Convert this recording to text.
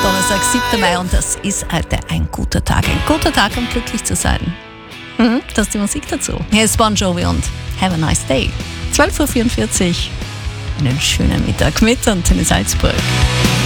Donnerstag, 7. Mai und das ist heute ein guter Tag. Ein guter Tag, um glücklich zu sein. Das ist die Musik dazu. Hier ist Bon Jovi und Have a Nice Day. 12.44 Uhr. Einen schönen Mittag mit Antenne Salzburg.